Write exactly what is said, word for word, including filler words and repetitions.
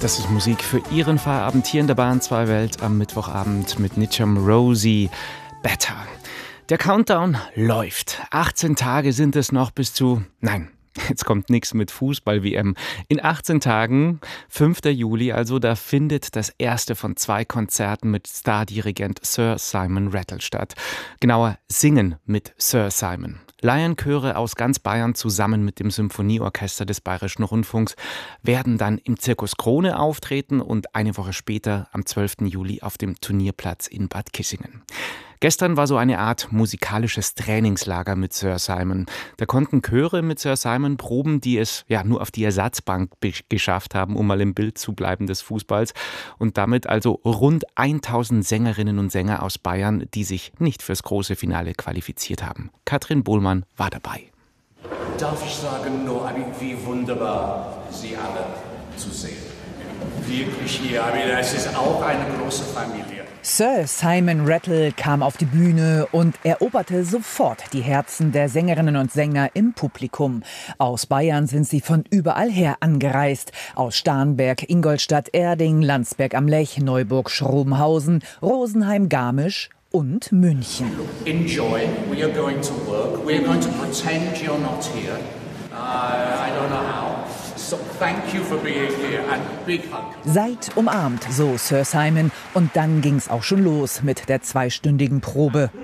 Das ist Musik für Ihren Feierabend hier in der Bahn zwei Welt am Mittwochabend mit Nicham Rosie. Better. Der Countdown läuft. achtzehn Tage sind es noch bis zu... Nein, jetzt kommt nichts mit Fußball-W M. In achtzehn Tagen, fünfter Juli also, da findet das erste von zwei Konzerten mit Stardirigent Sir Simon Rattle statt. Genauer, Singen mit Sir Simon. Laienchöre aus ganz Bayern zusammen mit dem Symphonieorchester des Bayerischen Rundfunks werden dann im Zirkus Krone auftreten und eine Woche später am zwölften Juli auf dem Turnierplatz in Bad Kissingen. Gestern war so eine Art musikalisches Trainingslager mit Sir Simon. Da konnten Chöre mit Sir Simon proben, die es ja nur auf die Ersatzbank geschafft haben, um mal im Bild zu bleiben des Fußballs. Und damit also rund tausend Sängerinnen und Sänger aus Bayern, die sich nicht fürs große Finale qualifiziert haben. Katrin Bohlmann war dabei. Darf ich sagen, nur wie wunderbar Sie alle zu sehen. Wirklich hier, es ist auch eine große Familie. Sir Simon Rattle kam auf die Bühne und eroberte sofort die Herzen der Sängerinnen und Sänger im Publikum. Aus Bayern sind sie von überall her angereist. Aus Starnberg, Ingolstadt, Erding, Landsberg am Lech, Neuburg, Schrobenhausen, Rosenheim, Garmisch und München. Enjoy. We are going to work. We are going to pretend you're not here. Uh, I don't know how. So thank you for being here and big hug. Seid umarmt, so Sir Simon. Und dann ging's auch schon los mit der zweistündigen Probe.